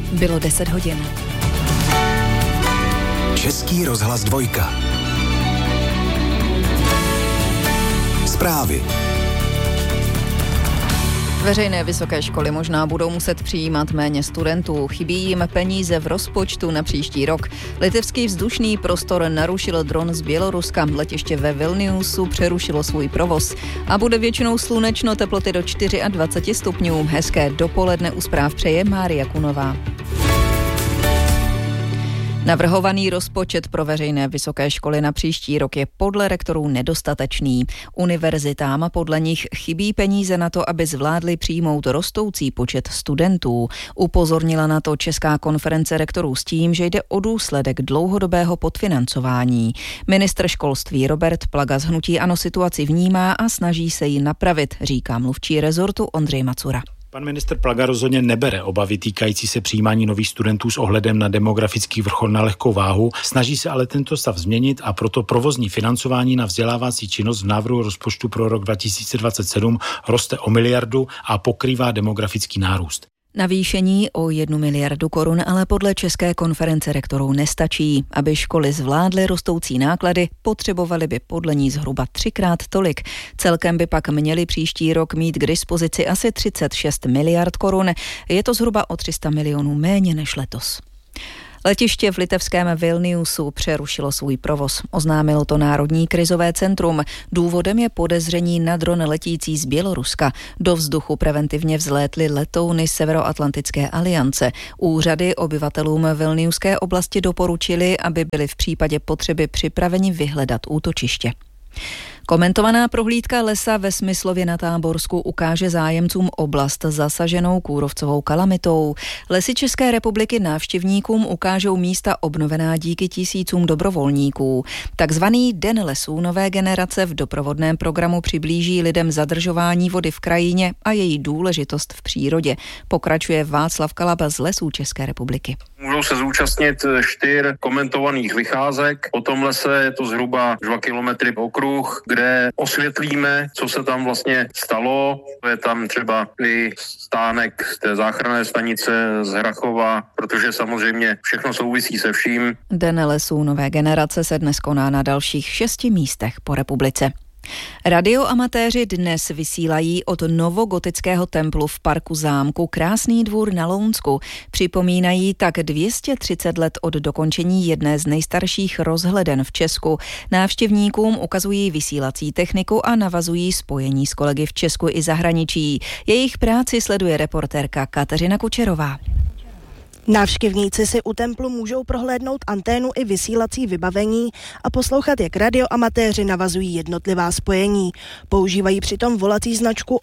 Bylo 10 hodin. Český rozhlas 2. Zprávy. Veřejné vysoké školy možná budou muset přijímat méně studentů. Chybí jim peníze v rozpočtu na příští rok. Litevský vzdušný prostor narušil dron z Běloruska. Letiště ve Vilniusu přerušilo svůj provoz. A bude většinou slunečno, teploty do 24 stupňů. Hezké dopoledne u zpráv přeje Mária Kunová. Navrhovaný rozpočet pro veřejné vysoké školy na příští rok je podle rektorů nedostatečný. Univerzitám podle nich chybí peníze na to, aby zvládli přijmout rostoucí počet studentů. Upozornila na to Česká konference rektorů s tím, že jde o důsledek dlouhodobého podfinancování. Ministr školství Robert Plaga z hnutí ANO situaci vnímá a snaží se ji napravit, říká mluvčí rezortu Ondřej Macura. Pan ministr Plaga rozhodně nebere obavy týkající se přijímání nových studentů s ohledem na demografický vrchol na lehkou váhu, snaží se ale tento stav změnit a proto provozní financování na vzdělávací činnost v návrhu rozpočtu pro rok 2027 roste o 1 miliardu a pokrývá demografický nárůst. Navýšení o 1 miliardu korun ale podle České konference rektorů nestačí. Aby školy zvládly rostoucí náklady, potřebovaly by podle ní zhruba 3x tolik. Celkem by pak měli příští rok mít k dispozici asi 36 miliard korun. Je to zhruba o 300 milionů méně než letos. Letiště v litevském Vilniusu přerušilo svůj provoz. Oznámilo to Národní krizové centrum. Důvodem je podezření na dron letící z Běloruska. Do vzduchu preventivně vzlétly letouny Severoatlantické aliance. Úřady obyvatelům Vilniuské oblasti doporučili, aby byli v případě potřeby připraveni vyhledat útočiště. Komentovaná prohlídka lesa ve Smyslově na Táborsku ukáže zájemcům oblast zasaženou kůrovcovou kalamitou. Lesy České republiky návštěvníkům ukážou místa obnovená díky tisícům dobrovolníků. Takzvaný Den lesů nové generace v doprovodném programu přiblíží lidem zadržování vody v krajině a její důležitost v přírodě. Pokračuje Václav Kalaba z Lesů České republiky. Můžou se zúčastnit 4 komentovaných vycházek. Po tom lese je to zhruba 2 kilometry okruh, kde osvětlíme, co se tam vlastně stalo. Je tam třeba i stánek z té záchranné stanice z Hrachova, protože samozřejmě všechno souvisí se vším. Den lesů nové generace se dnes koná na dalších 6 místech po republice. Radioamatéři dnes vysílají od novogotického templu v parku zámku Krásný dvůr na Lounsku. Připomínají tak 230 let od dokončení jedné z nejstarších rozhleden v Česku. Návštěvníkům ukazují vysílací techniku a navazují spojení s kolegy v Česku i zahraničí. Jejich práci sleduje reportérka Kateřina Kučerová. Návštěvníci si u templu můžou prohlédnout anténu i vysílací vybavení a poslouchat, jak radioamatéři navazují jednotlivá spojení. Používají přitom volací značku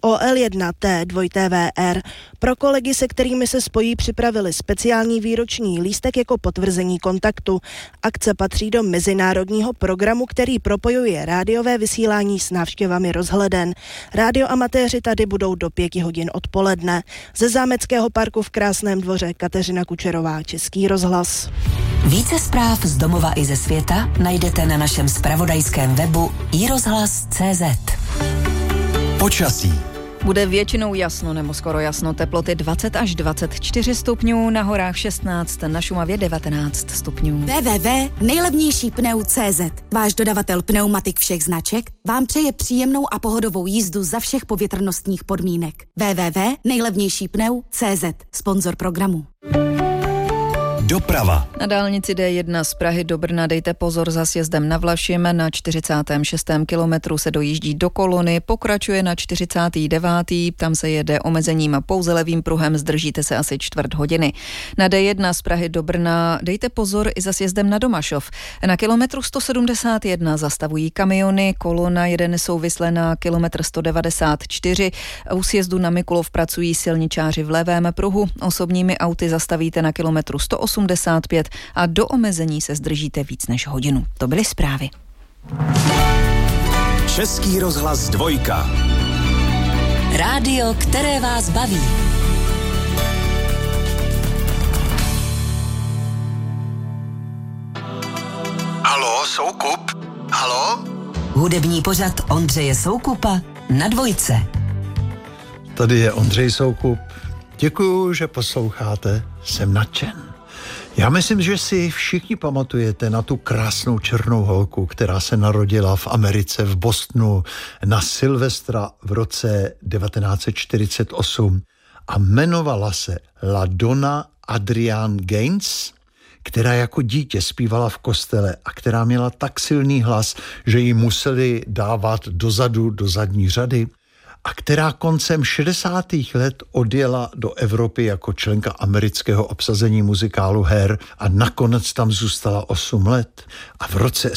OL1T2TVR. Pro kolegy, se kterými se spojí, připravili speciální výroční lístek jako potvrzení kontaktu. Akce patří do mezinárodního programu, který propojuje rádiové vysílání s návštěvami rozhleden. Radioamatéři tady budou do 5 hodin odpoledne. Ze zámeckého parku v Krásném dvoře Kateřina Kučerová, Český rozhlas. Více zpráv z domova i ze světa najdete na našem zpravodajském webu iRozhlas.cz. Počasí. Bude většinou jasno nebo skoro jasno, teploty 20 až 24 stupňů, na horách 16, na Šumavě 19 stupňů. www.nejlevnějšípneu.cz. Váš dodavatel pneumatik všech značek vám přeje příjemnou a pohodovou jízdu za všech povětrnostních podmínek. www.nejlevnějšípneu.cz. Sponzor programu. Doprava. Na dálnici D1 z Prahy do Brna dejte pozor za sjezdem na Vlašim. Na 46. kilometru se dojíždí do kolony, pokračuje na 49. Tam se jede omezením pouze levým pruhem, zdržíte se asi 1/4 hodiny. Na D1 z Prahy do Brna dejte pozor i za sjezdem na Domašov. Na kilometru 171 zastavují kamiony, kolona jede nesouvisle na kilometr 194. U sjezdu na Mikulov pracují silničáři v levém pruhu. Osobními auty zastavíte na kilometru 185 a do omezení se zdržíte víc než hodinu. To byly zprávy. Český rozhlas 2. Rádio, které vás baví. Haló, Soukup? Haló? Hudební pořad Ondřeje Soukupa na 2. Tady je Ondřej Soukup Děkuju, že posloucháte, jsem nadšen. Já myslím, že si všichni pamatujete na tu krásnou černou holku, která se narodila v Americe, v Bostonu na Silvestra v roce 1948 a jmenovala se LaDonna Adrienne Gaines, která jako dítě zpívala v kostele a která měla tak silný hlas, že ji museli dávat dozadu, do zadní řady, a která koncem 60. let odjela do Evropy jako členka amerického obsazení muzikálu Hair a nakonec tam zůstala 8 let. A v roce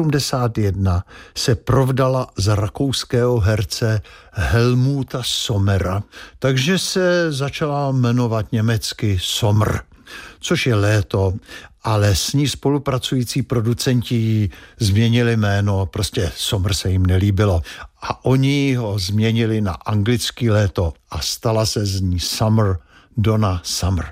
71 se provdala za rakouského herce Helmuta Sommera, takže se začala jmenovat německy Sommer, což je léto, ale s ní spolupracující producenti jí změnili jméno, prostě Sommer se jim nelíbilo. A oni ho změnili na anglický léto a stala se z ní Summer, Donna Summer.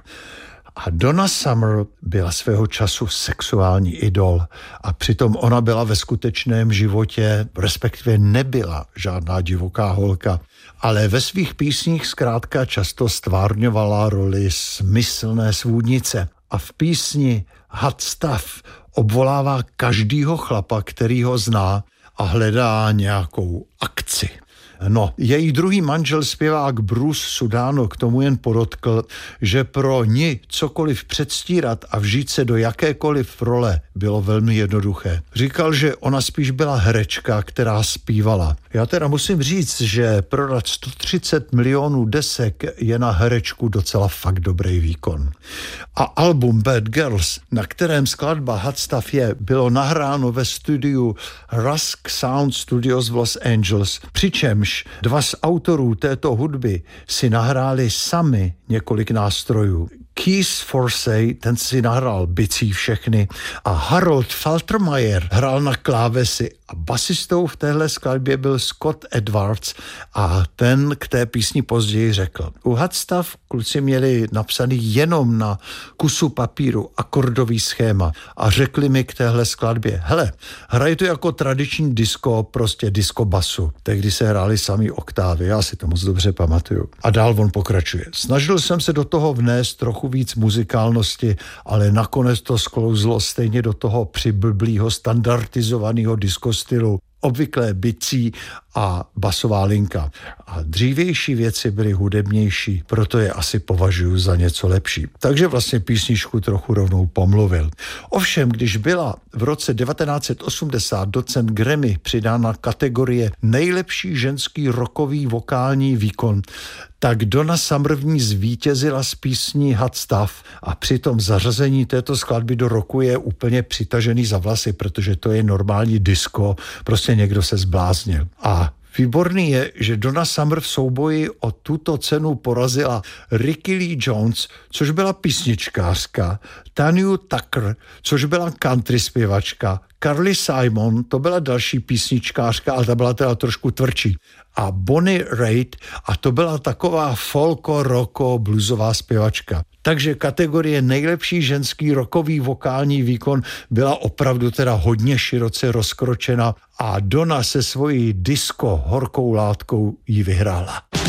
A Donna Summer byla svého času sexuální idol a přitom ona byla ve skutečném životě, respektive nebyla žádná divoká holka, ale ve svých písních zkrátka často stvárňovala roli smyslné svůdnice. A v písni Hot Stuff obvolává každýho chlapa, který ho zná a hledá nějakou akci. No, její druhý manžel, zpěvák Bruce Sudano, k tomu jen podotkl, že pro ní cokoliv předstírat a vžít se do jakékoliv role bylo velmi jednoduché. Říkal, že ona spíš byla herečka, která zpívala. Já teda musím říct, že prodat 130 milionů desek je na herečku docela fakt dobrý výkon. A album Bad Girls, na kterém skladba Hot Stuff je, bylo nahráno ve studiu Rusk Sound Studios v Los Angeles, přičemž dva z autorů této hudby si nahráli sami několik nástrojů. Keith Forsey, ten si nahrál bicí všechny a Harold Faltermeyer hrál na klávesi a basistou v téhle skladbě byl Scott Edwards a ten k té písni později řekl: u Hot Stuff kluci měli napsaný jenom na kusu papíru akordový schéma a řekli mi k téhle skladbě: hele, hraj to jako tradiční disco, prostě disco basu. Tehdy se hráli samý oktávy, já si to moc dobře pamatuju. A dál on pokračuje. Snažil jsem se do toho vnést trochu víc muzikálnosti, ale nakonec to sklouzlo stejně do toho přiblblýho standardizovaného disco stylu, obvyklé bicí a basová linka. A dřívější věci byly hudebnější, proto je asi považuji za něco lepší. Takže vlastně písničku trochu rovnou pomluvil. Ovšem, když byla v roce 1980 do cen Grammy přidána kategorie nejlepší ženský rockový vokální výkon, tak Donna Summer v ní zvítězila s písní Hot Stuff a přitom zařazení této skladby do rocku je úplně přitažený za vlasy, protože to je normální disco, prostě někdo se zbláznil. A výborný je, že Donna Summer v souboji o tuto cenu porazila Rickie Lee Jones, což byla písničkářka, Tanya Tucker, což byla country zpěvačka, Carly Simon, to byla další písničkářka, ale ta byla teda trošku tvrdší, a Bonnie Raitt, a to byla taková folko-rocko bluesová zpěvačka. Takže kategorie nejlepší ženský rockový vokální výkon byla opravdu teda hodně široce rozkročena a Donna se svojí disco horkou látkou ji vyhrála.